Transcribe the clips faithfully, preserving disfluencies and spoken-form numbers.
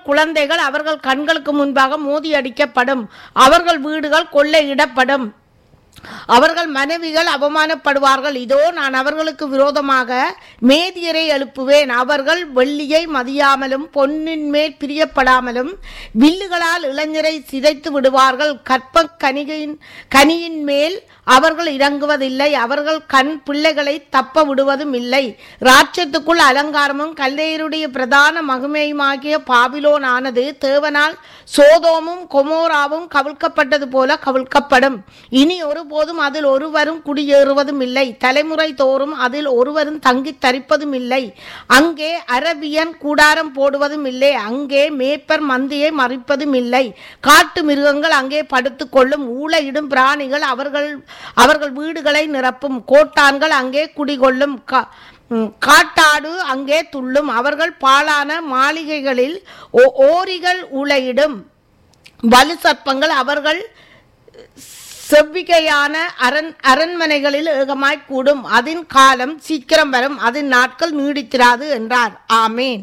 குழந்தைகள் அவர்கள் கண்களுக்கு முன்பாக மோதியடிக்கப்படும். அவர்கள் வீடுகள் கொள்ளையிடப்படும். அவர்கள் மனைவிகள் அவமானப்படுவார்கள். இதோ நான் அவர்களுக்கு விரோதமாக மேதியரை எழுப்புவேன். அவர்கள் வெள்ளியை மதியாமலும் பொன்னின் மேல் பிரியப்படாமலும் வில்லுகளால் இளைஞரை சிதைத்து விடுவார்கள். கற்ப கனியின் கனியின் மேல் அவர்கள் இறங்குவதில்லை. அவர்கள் கண் பிள்ளைகளை தப்ப விடுவதும் இல்லை. ராட்சத்துக்குள் அலங்காரமும் கல்லேயருடைய பிரதான மகிமையுமாகிய பாபிலோன் ஆனது தேவனால் சோதோமும் கொமோராவும் கவிழ்க்கப்பட்டது போல கவிழ்க்கப்படும். இனி ஒருபோதும் அதில் ஒருவரும் குடியேறுவதும் இல்லை. தலைமுறை தோறும் அதில் ஒருவரும் தங்கி தரிப்பதும் இல்லை. அங்கே அரபியன் கூடாரம் போடுவதும் இல்லை. அங்கே மேப்பர் மந்தியை மறிப்பதும் இல்லை. காட்டு மிருகங்கள் அங்கே படுத்துக் கொள்ளும். ஊளையிடும் பிராணிகள் அவர்கள் அவர்கள் வீடுகளை நிரப்பும். கோட்டான்கள் அங்கே குடிகொள்ளும். காட்டாடு அங்கே துள்ளும். அவர்கள் பாழான மாளிகைகளில் ஓரிகள் ஊளையிடும். வலு சர்ப்பங்கள் அவர்கள் செவ்விகையான அரண் அரண்மனைகளில் ஏகமாய் கூடும். அதன் காலம் சீக்கிரம் வரும், அதன் நாட்கள் நீடித்திராது என்றார். ஆமேன்.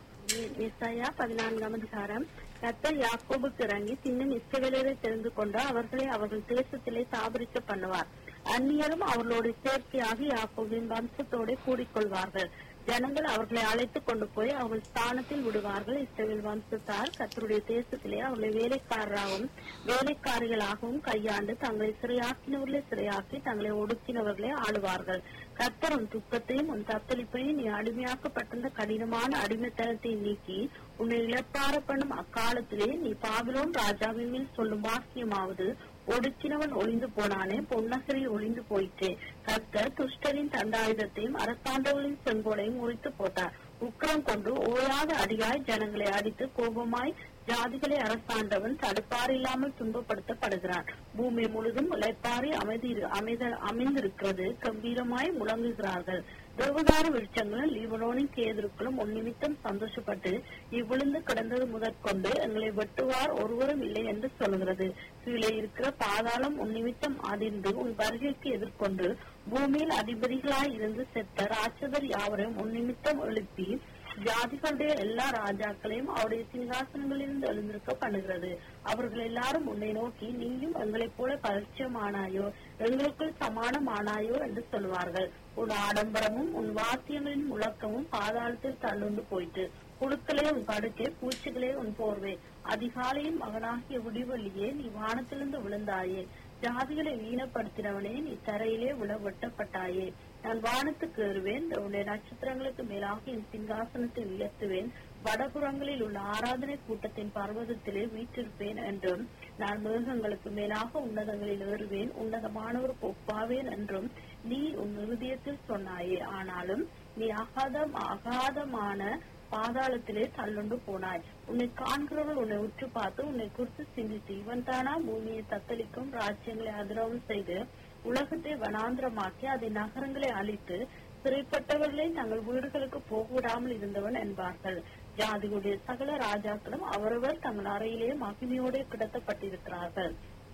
ஏசாயா பதினான்காம் அதிகாரம். கர்த்தர் யாக்கோபுக்கு இறங்கி பின்னும் இஸ்ரவேலரை தெரிந்து கொண்டு அவர்களை அவர்கள் தேசத்திலே தாபரிக்க பண்ணுவார். அந்நியரும் அவர்களோடு சேர்க்கையாகி யாக்கோபின் வம்சத்தோடு கூடிக்கொள்வார்கள். ஜனங்கள் அவர்களை அழைத்து கொண்டு போய் அவர்கள் ஸ்தானத்தில் விடுவார்கள். இஸ்ரவேல் வம்சத்தார் கர்த்தருடைய தேசத்திலே அவர்களை வேலைக்காரராகவும் வேலைக்காரிகளாகவும் கையாண்டு தங்களை சிறையாக்கினவர்களை சிறையாக்கி தங்களை ஒடுக்கினவர்களை ஆளுவார்கள். கர்த்தர் உன் துக்கத்தையும் உன் தத்தளிப்பையும் நீ அடிமையாக்கப்பட்டிருந்த கடினமான அடிமைத்தனத்தை நீக்கி உன்னை இழப்பார பண்ணும் அக்காலத்திலே நீ பாபிலோன் ராஜாவின் மேல் சொல்லும் வாக்கியமாவது, ஒடுக்கினவன் ஒளிந்து போனானே, பொன்னகரில் ஒளிந்து போயிற்றே. கர்த்தர் துஷ்டரின் தண்டாயுதத்தையும் அரசாண்டவர்களின் செங்கோலையும் முறித்து போட்டார். உக்கிரம் கொண்டு ஓயாத அடியாய் ஜனங்களை அடித்து கோபமாய் ஜாதிகளை அரசாண்டவன் தடுப்பாரில்லாமல் துன்பப்படுத்தப்படுகிறான். பூமி முழுதும் இளைப்பாரி அமைதி அமைத அமைந்திருக்கிறது. கம்பீரமாய் முழங்குகிறார்கள். தேவதாரு விருட்சங்களும் லீபனோனின் கேதுருக்களும் உன் நிமித்தம் சந்தோஷப்பட்டு இவ்விழுந்து கிடந்தது முதற்கொண்டு எங்களை வெட்டுவார் ஒருவரும் இல்லை என்று சொல்கிறது. கீழே இருக்கிற பாதாளம் உன் நிமித்தம் அதிர்ந்து உன் வருகைக்கு எதிர்கொண்டு பூமியில் அதிபதிகளாய் இருந்து செத்த ராட்சதர் யாவரையும் உன் நிமித்தம் எழுப்பி ஜாதிகளுடைய எல்லா ராஜாக்களையும் அவருடைய சிங்காசனங்களிலிருந்து எழுந்திருக்க பண்ணுகிறது. அவர்கள் எல்லாரும் உன்னை நோக்கி, நீயும் எங்களைப் போல பரிச்சயமானாயோ, எங்களுக்குள் சமானமானாயோ என்று சொல்வார்கள். உன் ஆடம்பரமும் உன் வாத்தியங்களின் முழக்கமும் பாதாளத்தில் தள்ளுண்டு போயிட்டு. புழுக்களே உன் படுக்கை, பூச்சிகளே உன் போர்வை. அதிகாலையின் மகனாகிய விடிவெள்ளியே, நீ வானத்திலிருந்து விழுந்தாயே. ஜாதிகளை வீணப்படுத்தினவனே, நீ தரையிலே விழ வெட்டப்பட்டாயே. நான் வானத்துக்கு ஏறுவேன், உன்னுடைய நட்சத்திரங்களுக்கு மேலாக என் சிங்காசனத்தை உயர்த்துவேன். வடபுறங்களில் உள்ள ஆராதனை கூட்டத்தின் பர்வதத்திலே வீற்றிருப்பேன் என்றும், நான் மிருகங்களுக்கு மேலாக உன்னதங்களில் ஏறுவேன், உன்னதமானவருக்கு ஒப்பாவேன் என்றும் நீ உன் இருதயத்தில் சொன்னாயே. ஆனாலும் நீ அகாதம் அகாதமான பாதாளத்திலே தள்ளுண்டு போனாய். உன்னை காண்கிறவர்கள் உன்னை உற்று பார்த்து உன்னை குறித்து சிந்தித்து, இவன் தானா பூமியை தத்தளிக்கும் ராஜ்யங்களை அதிரவும் செய்து உலகத்தை வனாந்திரமாக்கி அதை நகரங்களை அழித்து சிறைப்பட்டவர்களை தங்கள் வீடுகளுக்கு போக விடாமல் இருந்தவன் என்பார்கள். ஜாதிகளுடைய சகல ராஜாக்களும் அவரவர் தங்கள் அறையிலே மகிமையோடு கிடத்தப்பட்டிருக்கிறார்கள்.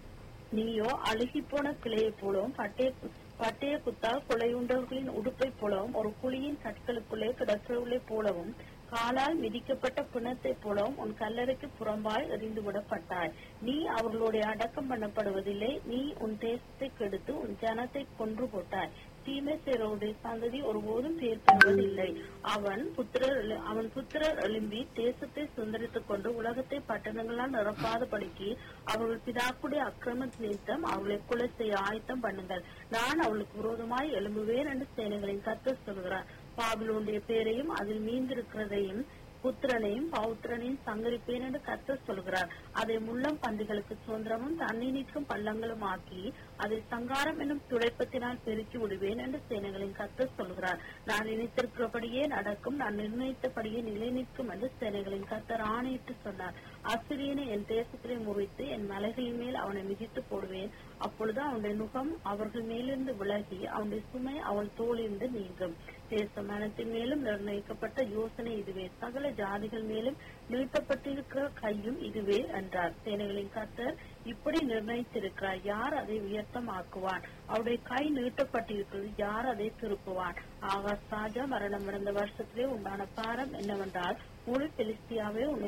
நீயோ அழுகி போன கிளையை போலவும் பட்டய பட்டய குத்தால் கொலையுண்டவர்களின் உடுப்பை போலவும் ஒரு குழியின் கற்களுக்குள்ளே கிடக்கிறவர்களை போலவும் காலால் மிதிக்கப்பட்ட பிணத்தை போலவும் உன் கல்லறைக்கு புறம்பாய் எறிந்து விடப்பட்டாய். நீ அவர்களுடைய அடக்கம் பண்ணப்படுவதில்லை. நீ உன் தேசத்தை கெடுத்து உன் ஜனத்தை கொன்று போட்டாய். தீமை செய்றவருடைய சந்ததி ஒருபோதும் பேர் பெறுவதில்லை. அவன் புத்திரர் அவன் புத்திரர் எழும்பி தேசத்தை சுந்தரித்துக் கொண்டு உலகத்தை பட்டணங்களால் நிரப்பாதபடிக்கு அவர்கள் பிதாக்குடைய அக்கிரம நிமித்தம் அவர்களை கொலை செய்ய ஆயத்தம் பண்ணுங்கள். நான் அவளுக்கு விரோதமாய் எழும்புவேன் என்று சேனைகளின் கர்த்தர் சொல்கிறார். பாபிலோனுடைய பேரையும் அதில் மீந்திருக்கிறதையும் புத்திரனையும் பௌத்திரனையும் சங்கரிப்பேன் என்று கர்த்தர் சொல்கிறார். அதை முள்ளம் பன்றிகளுக்கு சுதந்திரமும் தண்ணி நீக்கும் பள்ளங்களும் ஆக்கி அதை சங்காரம் என்னும் துடைப்பத்தினால் பெருக்கி விடுவேன் என்று சேனைகளின் கர்த்தர் சொல்கிறார். நான் நினைத்திருக்கிறபடியே நடக்கும், நான் நிர்ணயித்தபடியே நிலை நிற்கும் என்று சேனைகளின் கர்த்தர் ஆணையிட்டு சொன்னார். அசிரியனை என் தேசத்திலே முறித்து என் மலைகளின் மேல் அவனை மிதித்து போடுவேன். அப்பொழுது அவனுடைய நுகம் அவர்கள் மேலிருந்து விலகி அவனுடைய சுமை அவள் தோளிலிருந்து நீங்கும். தேச மனத்தின் மேலும் நிர்ணயிக்கப்பட்ட யோசனை இதுவே, சகல ஜாதிகள் மேலும் நீட்டப்பட்டிருக்கிற கையும் இதுவே என்றார். சேனைகளின் கர்த்தர் இப்படி நிர்ணயித்திருக்கிறார், யார் அதை உயர்த்தமாக்குவான்? அவருடைய கை நீட்டப்பட்டிருக்கிறது, யார் அதை திருப்புவான்? ஆகாஷ் ராஜா மரணம் அடைந்த வருஷத்திலே உண்டான பாரம் என்னவென்றால், முழு பெலிஸ்தியாவே